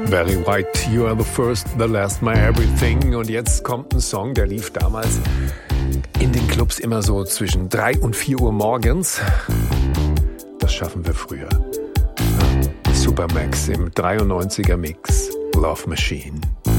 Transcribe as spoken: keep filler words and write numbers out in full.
Barry White, You Are the First, The Last, My Everything. Und jetzt kommt ein Song, der lief damals in den Clubs immer so zwischen drei und vier Uhr morgens. Das schaffen wir früher. Supermax im dreiundneunziger Mix, Love Machine.